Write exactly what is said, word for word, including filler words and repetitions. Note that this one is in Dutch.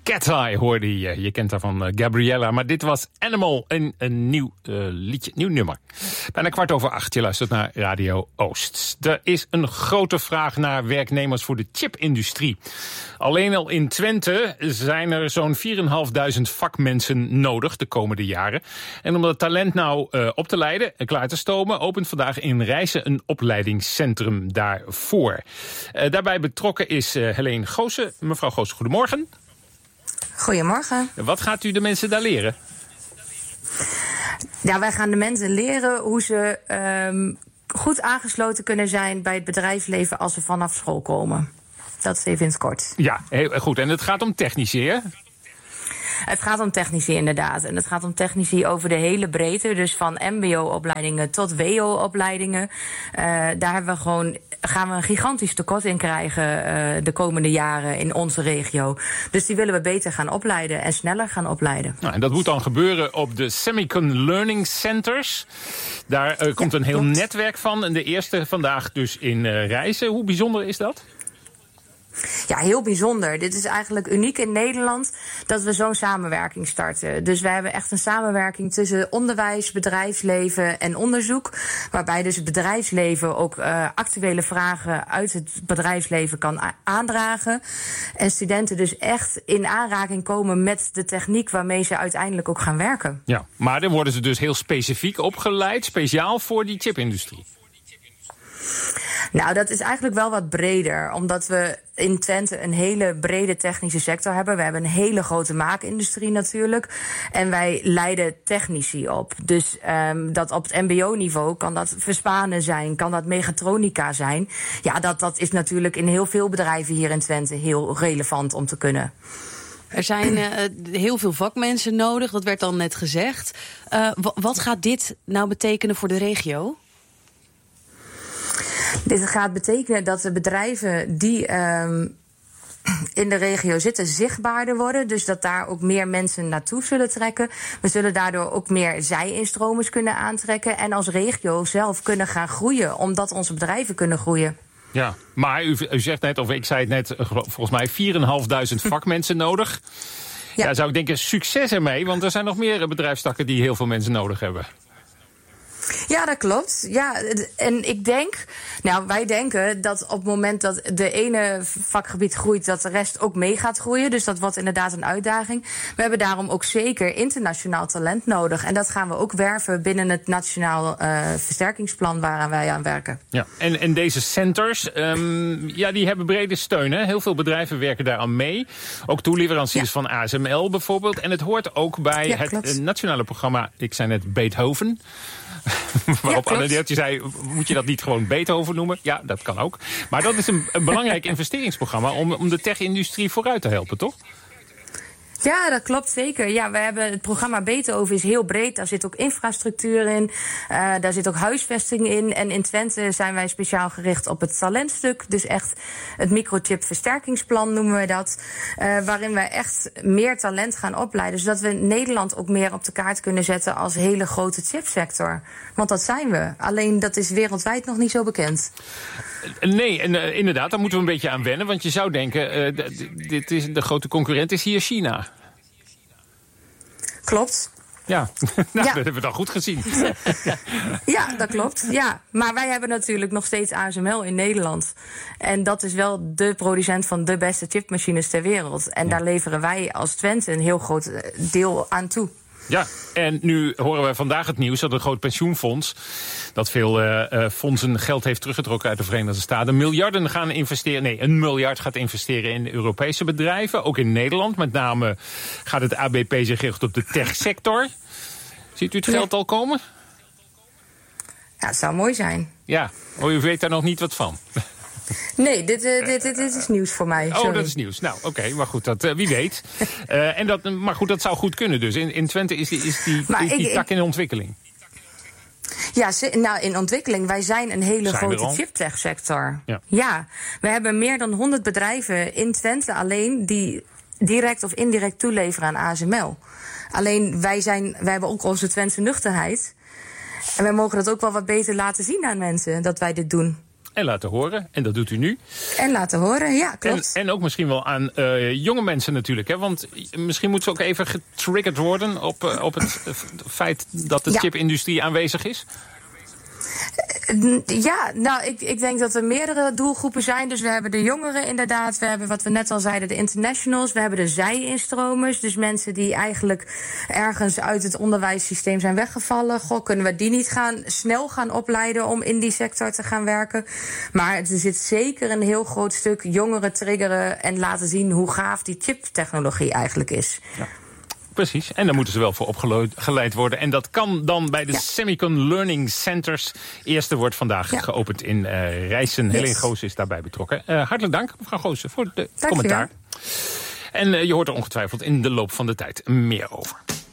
Cat Eye hoorde je. Je kent haar van uh, Gabriella. Maar dit was Animal, een, een nieuw uh, liedje, nieuw nummer. Bijna kwart over acht. Je luistert naar Radio Oost. Er is een grote vraag naar werknemers voor de chipindustrie. Alleen al in Twente zijn er zo'n vier en vijfduizend vakmensen nodig de komende jaren. En om dat talent nou uh, op te leiden en klaar te stomen, opent vandaag in Rijssen een opleidingscentrum daarvoor. Uh, daarbij betrokken is uh, Helene Goossen. Mevrouw Goossen, goedemorgen. Goedemorgen. Wat gaat u de mensen daar leren? Ja, wij gaan de mensen leren hoe ze um, goed aangesloten kunnen zijn bij het bedrijfsleven als ze vanaf school komen. Dat is even in het kort. Ja, heel goed. En het gaat om technici, hè? Het gaat om technici, inderdaad. En het gaat om technici over de hele breedte. Dus van mbo-opleidingen tot W O-opleidingen. Uh, daar hebben we gewoon, gaan we een gigantisch tekort in krijgen uh, de komende jaren in onze regio. Dus die willen we beter gaan opleiden en sneller gaan opleiden. Nou, en dat moet dan gebeuren op de Semicon Learning Centers. Daar uh, komt ja, een heel klopt. netwerk van. En de eerste vandaag dus in uh, Rijssen. Hoe bijzonder is dat? Ja, heel bijzonder. Dit is eigenlijk uniek in Nederland dat we zo'n samenwerking starten. Dus wij hebben echt een samenwerking tussen onderwijs, bedrijfsleven en onderzoek. Waarbij dus het bedrijfsleven ook uh, actuele vragen uit het bedrijfsleven kan aandragen. En studenten dus echt in aanraking komen met de techniek waarmee ze uiteindelijk ook gaan werken. Ja, maar dan worden ze dus heel specifiek opgeleid, speciaal voor die chipindustrie. Nou, dat is eigenlijk wel wat breder, omdat we in Twente een hele brede technische sector hebben. We hebben een hele grote maakindustrie natuurlijk. En wij leiden technici op. Dus um, dat op het mbo-niveau kan dat verspanen zijn, kan dat mechatronica zijn. Ja, dat, dat is natuurlijk in heel veel bedrijven hier in Twente heel relevant om te kunnen. Er zijn uh, heel veel vakmensen nodig, dat werd al net gezegd. Uh, w- wat gaat dit nou betekenen voor de regio? Dit gaat betekenen dat de bedrijven die um, in de regio zitten zichtbaarder worden. Dus dat daar ook meer mensen naartoe zullen trekken. We zullen daardoor ook meer zij-instromers kunnen aantrekken. En als regio zelf kunnen gaan groeien, omdat onze bedrijven kunnen groeien. Ja, maar u, u zegt net, of ik zei het net, volgens mij vier en vijfduizend vakmensen nodig. Ja. ja, zou ik denken, succes ermee, want er zijn nog meer bedrijfstakken die heel veel mensen nodig hebben. Ja, dat klopt. Ja, en ik denk, nou, wij denken dat op het moment dat de ene vakgebied groeit, dat de rest ook mee gaat groeien. Dus dat wordt inderdaad een uitdaging. We hebben daarom ook zeker internationaal talent nodig. En dat gaan we ook werven binnen het Nationaal uh, Versterkingsplan waaraan wij aan werken. Ja, en, en deze centers, um, ja, die hebben brede steun, hè? Heel veel bedrijven werken daaraan mee. Ook toeleveranciers ja. van A S M L bijvoorbeeld. En het hoort ook bij ja, het klopt. nationale programma, ik zei net Beethoven. Waarop ja, Anne Deeltje zei, moet je dat niet gewoon Beethoven noemen? Ja, dat kan ook. Maar dat is een, een belangrijk investeringsprogramma om, om de tech-industrie vooruit te helpen, toch? Ja, dat klopt zeker. Ja, we hebben het programma Beethoven is heel breed. Daar zit ook infrastructuur in. Uh, daar zit ook huisvesting in. En in Twente zijn wij speciaal gericht op het talentstuk. Dus echt het microchip versterkingsplan noemen we dat. Uh, waarin wij echt meer talent gaan opleiden. Zodat we Nederland ook meer op de kaart kunnen zetten als hele grote chipsector. Want dat zijn we. Alleen dat is wereldwijd nog niet zo bekend. Nee, en uh, inderdaad, daar moeten we een beetje aan wennen. Want je zou denken, uh, d- dit is, de grote concurrent is hier China. Klopt. Ja, nou, ja. dat hebben we dan goed gezien. Ja, dat klopt. Ja. Maar wij hebben natuurlijk nog steeds A S M L in Nederland. En dat is wel de producent van de beste chipmachines ter wereld. En ja. daar leveren wij als Twente een heel groot deel aan toe. Ja, en nu horen we vandaag het nieuws dat een groot pensioenfonds, dat veel uh, uh, fondsen geld heeft teruggetrokken uit de Verenigde Staten, miljarden gaan investeren, nee, een miljard gaat investeren in Europese bedrijven, ook in Nederland. Met name gaat het A B P zich richten op de techsector. Ziet u het geld ja. al komen? Ja, het zou mooi zijn. Ja, oh, u weet daar nog niet wat van. Nee, dit, uh, dit, dit, dit is nieuws voor mij. Sorry. Oh, dat is nieuws. Nou, oké, okay, maar goed, dat, uh, wie weet. Uh, en dat, maar goed, dat zou goed kunnen dus. In, in Twente is die, is die, is die ik, tak in ontwikkeling. Ja, nou, in ontwikkeling. Wij zijn een hele zijn grote chiptech-sector. Ja. ja, we hebben meer dan honderd bedrijven in Twente alleen die direct of indirect toeleveren aan A S M L. Alleen, wij, zijn, wij hebben ook onze Twentse nuchterheid. En wij mogen dat ook wel wat beter laten zien aan mensen, dat wij dit doen. en laten horen. En dat doet u nu. En laten horen, ja, klopt. En, en ook misschien wel aan uh, jonge mensen natuurlijk. Hè? Want misschien moeten ze ook even getriggerd worden op, uh, op het uh, feit dat de ja. chipindustrie aanwezig is. Ja, nou, ik, ik denk dat er meerdere doelgroepen zijn. Dus we hebben de jongeren inderdaad. We hebben, wat we net al zeiden, de internationals. We hebben de zij-instromers. Dus mensen die eigenlijk ergens uit het onderwijssysteem zijn weggevallen. Goh, kunnen we die niet gaan, snel gaan opleiden om in die sector te gaan werken? Maar er zit zeker een heel groot stuk jongeren triggeren en laten zien hoe gaaf die chiptechnologie eigenlijk is. Ja. Precies, en daar moeten ze wel voor opgeleid worden. En dat kan dan bij de ja. Semicon Learning Centers. Eerste wordt vandaag ja. geopend in uh, Rijssen. Yes. Helene Goossen is daarbij betrokken. Uh, hartelijk dank, mevrouw Goossen, voor de Dank commentaar. En uh, je hoort er ongetwijfeld in de loop van de tijd meer over.